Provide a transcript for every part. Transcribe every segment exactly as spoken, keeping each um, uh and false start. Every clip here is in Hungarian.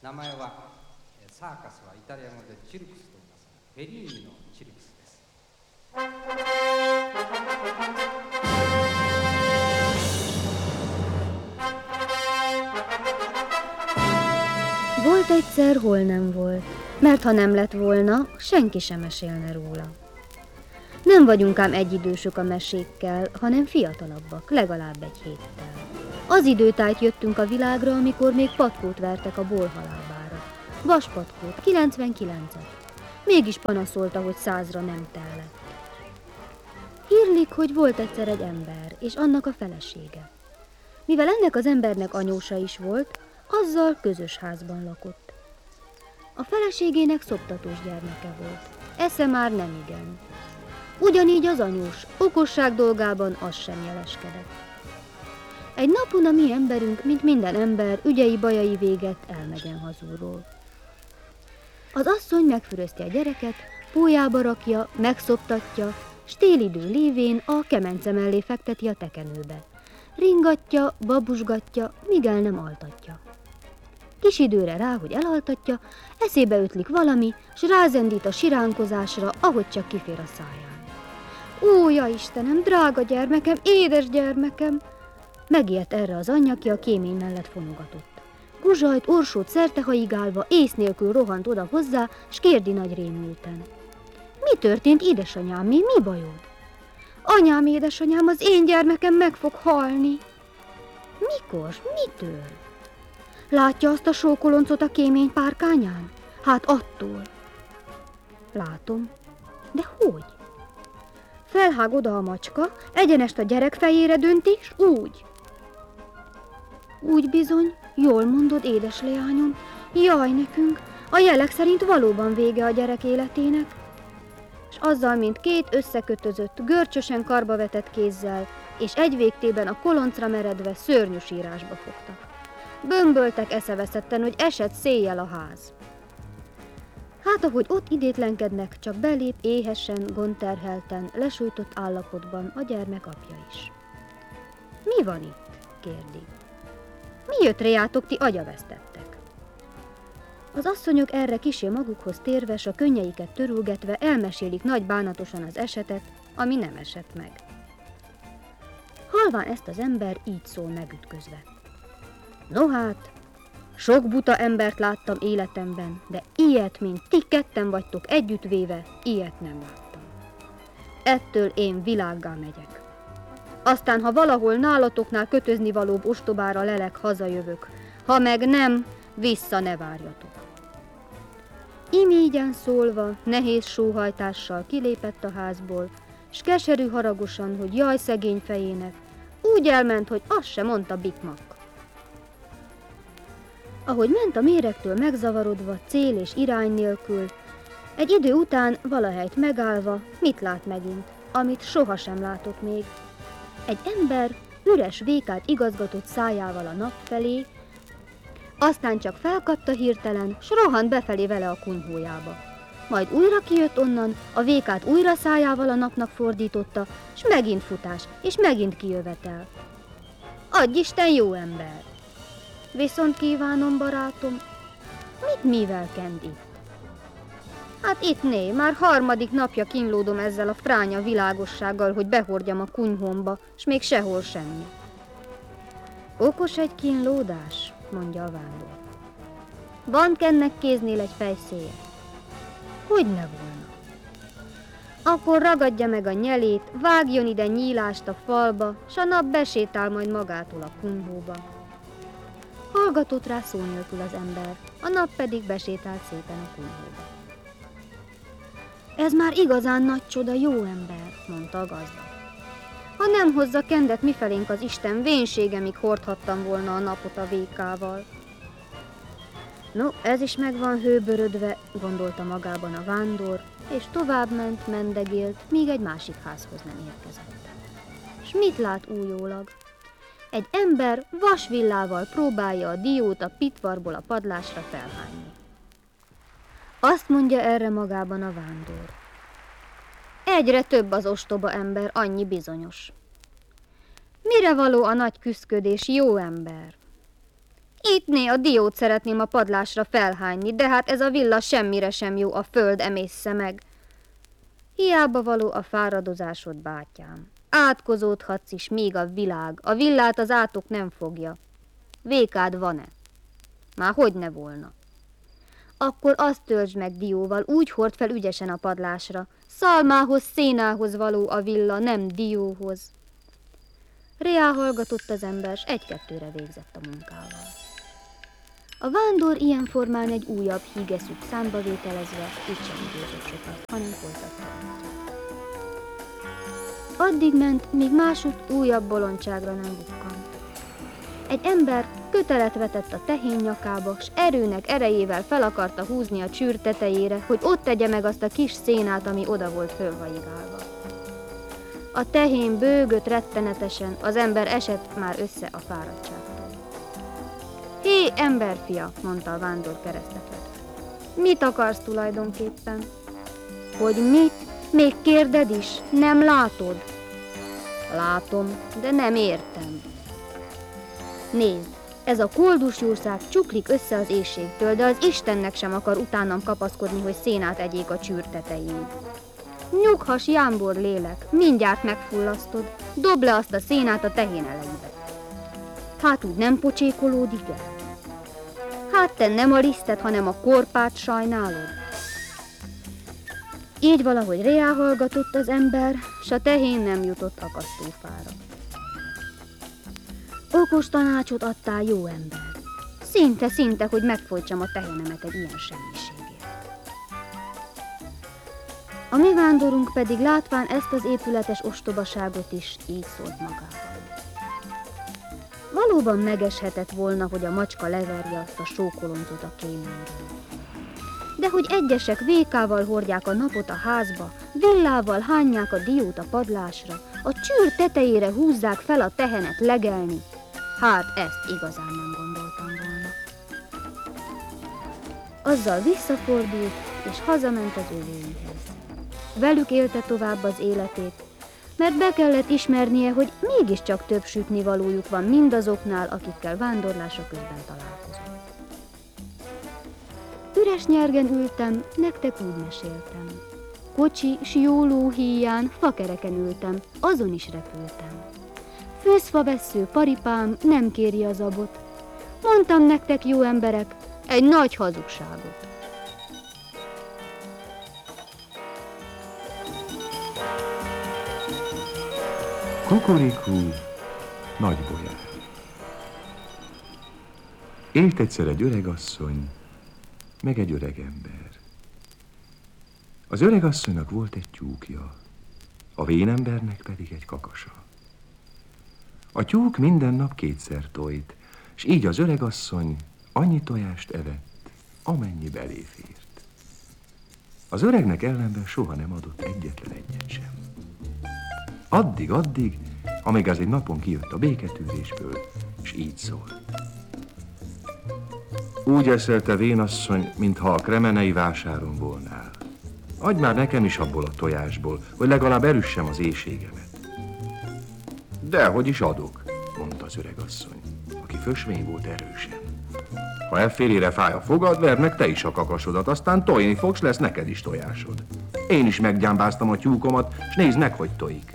名前はサーカスはイタリア語でチルクスと言います。フェリーニのチルクスです。 Volt egyszer, hol nem volt, mert ha nem lett volna, senki sem mesélne róla. Nem vagyunk ám egyidősök a mesékkel, hanem fiatalabbak, legalább egy héttel. Az időtájt jöttünk a világra, amikor még patkót vertek a bolhalálbára. Vaspatkót, kilencvenkilencet. Mégis panaszolta, hogy százra nem tellett. Hírlik, hogy volt egyszer egy ember, és annak a felesége. Mivel ennek az embernek anyósa is volt, azzal közös házban lakott. A feleségének szoptatós gyermeke volt. Esze már nem igen. Ugyanígy az anyós, okosság dolgában az sem jeleskedett. Egy napon a mi emberünk, mint minden ember, ügyei bajai véget elmegyen hazulról. Az asszony megfürözti a gyereket, pólyába rakja, megszoptatja, s télidő lévén a kemence mellé fekteti a tekenőbe. Ringatja, babusgatja, míg el nem altatja. Kis időre rá, hogy elaltatja, eszébe ötlik valami, s rázendít a siránkozásra, ahogy csak kifér a száján. Ó, ja Istenem, drága gyermekem, édes gyermekem! Megijedt erre az anyja, ki a kémény mellett fonogatott. Guzsajt, orsót szertehaigálva, ész nélkül rohant oda hozzá, s kérdi nagy rémülten. Mi történt, édesanyám, mi, mi bajod? Anyám, édesanyám, az én gyermekem meg fog halni. Mikor? Mitől? Látja azt a sókoloncot a kémény párkányán? Hát attól. Látom. De hogy? Felhág oda a macska, egyenest a gyerek fejére dönti, s úgy. Úgy bizony, jól mondod, édes leányom, jaj nekünk, a jelek szerint valóban vége a gyerek életének. És azzal, mint két összekötözött, görcsösen karbavetett kézzel, és egy végtében a koloncra meredve szörnyű sírásba fogtak. Bömböltek eszeveszetten, hogy esett széjjel a ház. Hát, ahogy ott idétlenkednek, csak belép éhesen, gondterhelten, lesújtott állapotban a gyermek apja is. Mi van itt? Kérdi. Mi jött reátok, ti agyavesztettek? Az asszonyok erre kissé magukhoz térve, s a könnyeiket törülgetve elmesélik nagy bánatosan az esetet, ami nem esett meg. Halván ezt az ember így szól megütközve. No hát, sok buta embert láttam életemben, de ilyet, mint ti ketten vagytok együttvéve, ilyet nem láttam. Ettől én világgá megyek. Aztán, ha valahol nálatoknál kötözni valóbb ostobára lelek, hazajövök. Ha meg nem, vissza ne várjatok. Imígyen szólva, nehéz sóhajtással kilépett a házból, s keserű haragosan, hogy jaj szegény fejének, úgy elment, hogy azt se mondta bikmak. Ahogy ment a méregtől megzavarodva, cél és irány nélkül, egy idő után valahelyt megállva, mit lát megint, amit sohasem látott még. Egy ember üres vékát igazgatott szájával a nap felé, aztán csak felkapta hirtelen, s rohant befelé vele a kunyhójába. Majd újra kijött onnan, a vékát újra szájával a napnak fordította, s megint futás, és megint kijövetel. Adj Isten, jó ember! Viszont kívánom, barátom, mit mivel kend itt? Hát itt né, már harmadik napja kínlódom ezzel a fránya világossággal, hogy behordjam a kunyhomba, s még sehol semmi. Okos egy kínlódás, mondja a vándor. Van kennek kéznél egy fejszéje? Hogyne volna? Akkor ragadja meg a nyelét, vágjon ide nyílást a falba, s a nap besétál majd magától a kunyhóba. Hallgatott rá szó nélkül az ember, a nap pedig besétált szépen a kunyhóba. Ez már igazán nagy csoda, jó ember, mondta a gazda. Ha nem hozza kendet mifelénk az Isten, vénsége, míg hordhattam volna a napot a vékával. No, ez is meg van hőbörödve, gondolta magában a vándor, és továbbment, mendegélt, míg egy másik házhoz nem érkezett. S mit lát újólag? Egy ember vasvillával próbálja a diót a pitvarból a padlásra felhányni. Azt mondja erre magában a vándor. Egyre több az ostoba ember, annyi bizonyos. Mire való a nagy küszködés, jó ember? Ittné a diót szeretném a padlásra felhányni, de hát ez a villa semmire sem jó, a föld emészze meg. Hiába való a fáradozásod, bátyám. Átkozódhatsz is, még a világ. A villát az átok nem fogja. Vékád van-e? Már hogy ne volna? Akkor azt töltsd meg dióval, úgy hord fel ügyesen a padlásra. Szalmához, szénához való a villa, nem dióhoz. Réá hallgatott az ember, s egy-kettőre végzett a munkával. A vándor ilyen formán egy újabb hígeszűk számba vételezve így sem időzött sokat, hanem folytatta. Addig ment, míg másút újabb bolondságra nem bukkant. Egy ember kötelet vetett a tehén nyakába, s erőnek erejével fel akarta húzni a csűr tetejére, hogy ott tegye meg azt a kis szénát, ami oda volt fölhajigálva. A tehén bőgött rettenetesen, az ember esett már össze a fáradtságtól. Hé, emberfia, mondta a vándor keresztefedve. Mit akarsz tulajdonképpen? Hogy mit? Még kérded is? Nem látod? Látom, de nem értem. Nézd, ez a koldus jószág csuklik össze az éhségtől, de az Istennek sem akar utánam kapaszkodni, hogy szénát egyék a csűr tetején. Nyughass, jámbor lélek, mindjárt megfullasztod, dobd le azt a szénát a tehén elejébe. Hát úgy nem pocsékolódik el? Hát te nem a lisztet, hanem a korpát sajnálod? Így valahogy réá hallgatott az ember, s a tehén nem jutott akasztófára. Okos tanácsot adtál, jó ember. Szinte-szinte, hogy megfojtsam a tehenemet egy ilyen semmiségért. A mi vándorunk pedig látván ezt az épületes ostobaságot is így szólt magában. Valóban megeshetett volna, hogy a macska leverje azt a sókolonzot a kéményről. De hogy egyesek vékával hordják a napot a házba, villával hányják a diót a padlásra, a csűr tetejére húzzák fel a tehenet legelni, hát ezt igazán nem gondoltam volna. Azzal visszafordult, és hazament az övéihez. Velük élte tovább az életét, mert be kellett ismernie, hogy mégiscsak több sütnivalójuk van mindazoknál, akikkel vándorlása közben találkozott. Üres nyergen ültem, nektek úgy meséltem. Kocsi s jó ló híján fakereken ültem, azon is repültem. Főzfavessző paripám nem kéri az abot. Mondtam nektek, jó emberek, egy nagy hazugságot. Kukorikú, nagy bolyár. Élt egyszer egy öregasszony, meg egy öreg ember. Az öregasszonynak volt egy tyúkja, a vénembernek pedig egy kakasa. A tyúk minden nap kétszer tojt, s így az öregasszony annyi tojást evett, amennyi beléfért. Az öregnek ellenben soha nem adott egyetlen egyet sem. Addig-addig, amíg az egy napon kijött a béketűrésből, s így szólt. Úgy eszel, te vénasszony, mintha a kremenei vásáron volnál. Adj már nekem is abból a tojásból, hogy legalább erüssem az éhségemet. Dehogy is adok, mondta az öregasszony, aki fösvény volt erősen. Ha effélére fáj a fogad, verd meg te is a kakasodat, aztán tojni fogsz, lesz neked is tojásod. Én is meggyámbáztam a tyúkomat, s nézd meg, hogy tojik.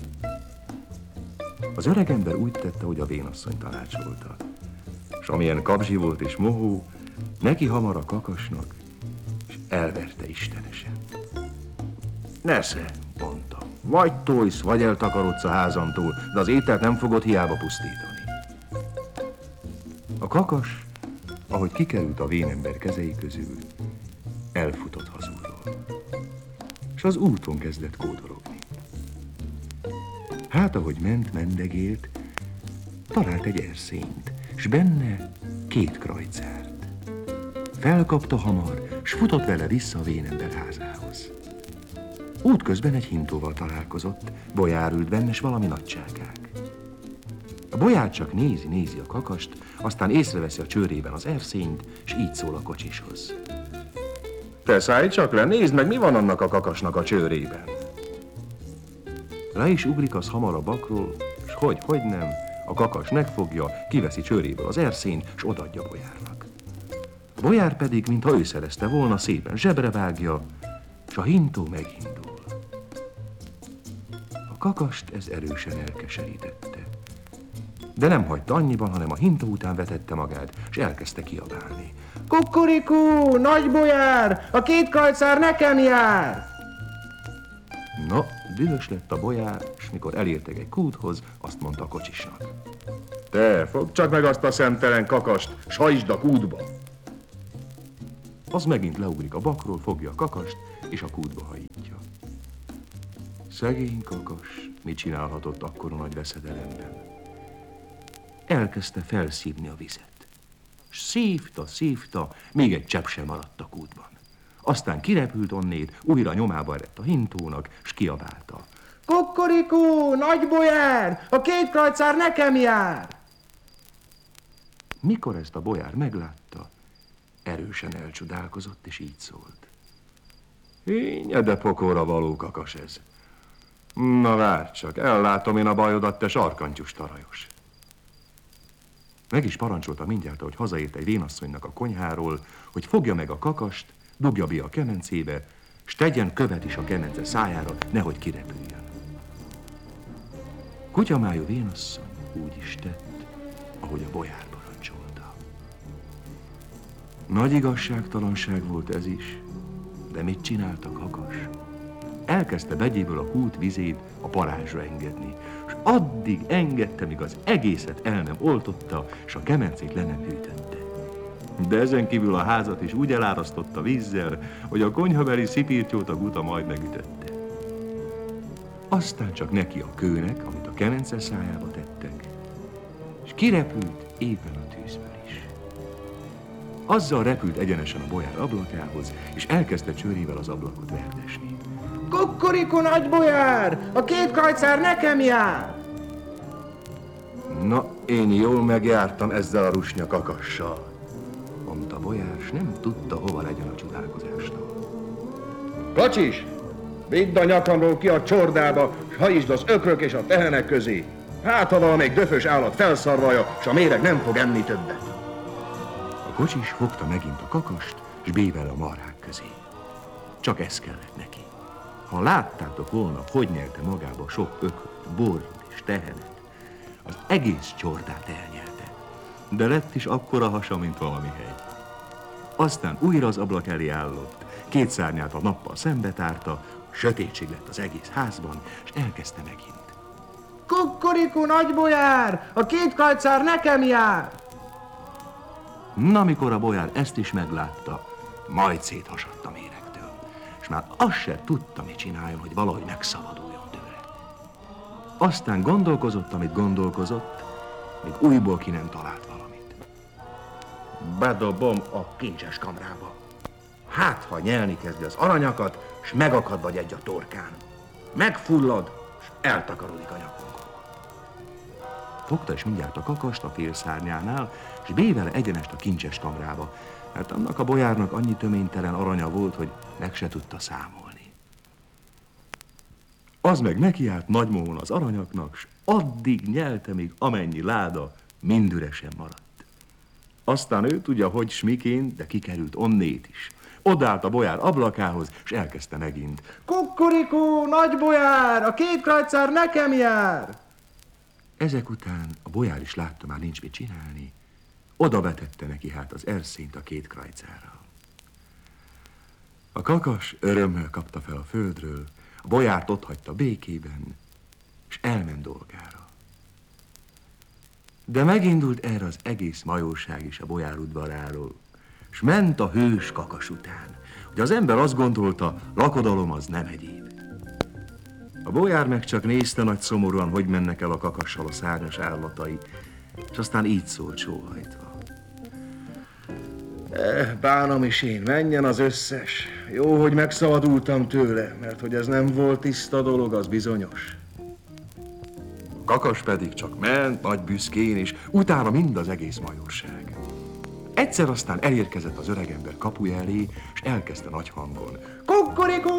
Az öregember úgy tette, hogy a vénasszony tanácsolta. S amilyen kabzsi volt és mohó, neki hamar a kakasnak, és elverte istenesen. Nesze, mondta, vagy tojsz, vagy eltakarodsz a házamtól, de az ételt nem fogod hiába pusztítani. A kakas, ahogy kikerült a vénember kezei közül, elfutott hazulról, és az úton kezdett kódologni. Hát, ahogy ment, mendegélt, talált egy erszényt, s benne két krajcárt. Felkapta hamar, s futott vele vissza a vénember házához. Útközben egy hintóval találkozott, bolyár ült benne, s valami nagyságák. A bolyár csak nézi-nézi a kakast, aztán észreveszi a csőrében az erszényt, s így szól a kocsishoz. Te szállj csak le, nézd meg, mi van annak a kakasnak a csőrében. Le is ugrik az hamar a bakról, s hogy, hogy nem, A kakas megfogja, kiveszi csőréből az erszényt, s odaadja a bolyárnak. A bolyár pedig, mintha ő szerezte volna, szépen zsebre vágja, s a hintó megindul. A kakast ez erősen elkeserítette. De nem hagyta annyiban, hanem a hintó után vetette magát, és elkezdte kiabálni. Kukurikú, nagy bolyár, a két krajcár nekem jár! Na, dühös lett a bolyár, és mikor elértek egy kúthoz, azt mondta a kocsisnak. Te, fogd csak meg azt a szemtelen kakast, s hajtsd a kútba! Az megint leugrik a bakról, fogja a kakast, és a kútba hajítja. Szegény kakas, mit csinálhatott akkora nagy veszedelemben? Elkezdte felszívni a vizet. S szívta, szívta, még egy csepp sem maradt a kútban. Aztán kirepült onnét, újra nyomába eredt a hintónak, s kiabálta. Kukurikú, nagy bolyár, a két krajcár nekem jár! Mikor ezt a bolyár meglátta, erősen elcsodálkozott, és így szólt. Hénye, de pokóra való kakas ez. Na várj csak, ellátom én a bajodat, te sarkantyús tarajos. Meg is parancsolta mindjárt, hogy hazaért egy vénasszonynak a konyháról, hogy fogja meg a kakast, dugja be a kemencébe, s tegyen követ is a kemence szájára, nehogy kirepüljön. Kutyamájú vénasszony úgy is tett, ahogy a bolyár parancsolta. Nagy igazságtalanság volt ez is, de mit csinált a kakas? Elkezdte begyéből a kút vizét a parázsra engedni, és addig engedte, míg az egészet el nem oltotta, és a kemencét le nem hűtötte. De ezen kívül a házat is úgy elárasztotta vízzel, hogy a konyhabeli szipírtyót a guta majd megütötte. Aztán csak neki a kőnek, amit a kemence szájába tettek, és kirepült éppen a tűzből is. Azzal repült egyenesen a bolyár ablakához, és elkezdte csőrével az ablakot verdesni. Kukurikú, nagy bolyár, a két krajcár nekem jár! Na, én jól megjártam ezzel a rusnya kakassal, mondta a bolyár, s nem tudta, hova legyen a csodálkozástól. Kocsis, vidd a nyakamról ki a csordába, s hajtsd az ökrök és a tehenek közé. Hát, ha valamelyik döfös állat felszarvalja, s a méreg nem fog enni többet. A kocsis fogta megint a kakast, s bével a marhák közé. Csak ez kellett neki. Ha láttátok volna, hogy nyelte magába sok ökröt, bort és tehenet, az egész csordát elnyelte. De lett is akkora hasa, mint valami hegy. Aztán újra az ablak elé állott, két szárnyát a nappal szembe tárta, sötétség lett az egész házban, és elkezdte megint. Kukurikú, nagy bolyár, a két krajcár nekem jár! Na, mikor a bolyár ezt is meglátta, majd széthasadt a méregtől, és már azt se tudta, mit csináljon, hogy valahogy megszabaduljon tőle. Aztán gondolkozott, amit gondolkozott, még újból ki nem talált valamit. Bedobom a kincses kamrába. Hát, ha nyelni kezdi az aranyakat, s megakad vagy egy a torkán. Megfullad, s eltakarodik a nyakunkon. Fogta is mindjárt a kakast a félszárnyánál, és bévele egyenest a kincses kamrába, mert annak a bolyárnak annyi töménytelen aranya volt, hogy meg se tudta számolni. Az meg nekiállt nagymóhon az aranyaknak, s addig nyelte, míg amennyi láda mind üresen maradt. Aztán ő tudja, hogy s miként, de kikerült onnét is. Odállt a bolyár ablakához, és elkezdte megint. Kukurikú, nagy bolyár, a két krajcár nekem jár! Ezek után a bolyár is látta, már nincs mit csinálni. Oda vetette neki hát az erszényt a két krajcára. A kakas örömmel kapta fel a földről, a bolyárt ott hagyta békében, és elment dolgára. De megindult erre az egész majóság is a bolyár udvaráról, és ment a hős kakas után, hogy az ember azt gondolta, lakodalom az nem egyéb. A bolyár meg csak nézte nagy szomorúan, hogy mennek el a kakassal a szárnyas állatai, és aztán így szólt sóhajtva. Eh, bánom is én, menjen az összes. Jó, hogy megszabadultam tőle, mert hogy ez nem volt tiszta dolog, az bizonyos. A kakas pedig csak ment nagy büszkén, és utána mind az egész majorság. Egyszer aztán elérkezett az öregember kapuja elé, és elkezdte nagy hangon. Kukurikú!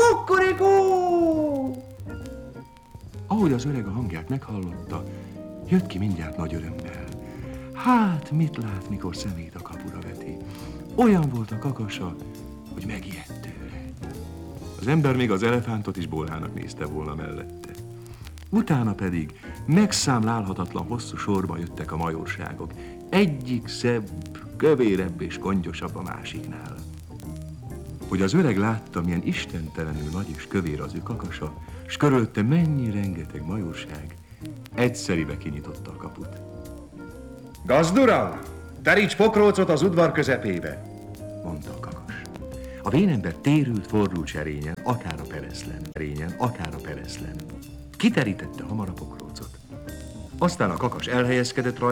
Kukurikú! Ahogy az öreg a hangját meghallotta, Jött ki mindjárt nagy örömmel. Hát, mit lát, mikor szemét a kapura veti? Olyan volt a kakasa, hogy megijedt tőle. Az ember még az elefántot is bólának nézte volna mellette. Utána pedig megszámlálhatatlan hosszú sorba jöttek a majorságok. Egyik szebb, kövérebb és kongyosabb a másiknál. Hogy az öreg látta, milyen istentelenül nagy és kövér az ő kakasa, s körülötte mennyi rengeteg majorság, egyszeribe kinyitotta a kaput. Gazduram, teríts pokrócot az udvar közepébe, Mondta a kakas. A vénember térült, fordult serényen, akár a pereszlen, serényen, akár a pereszlen. Kiterítette hamar a pokrócot. Aztán a kakas elhelyezkedett rajta,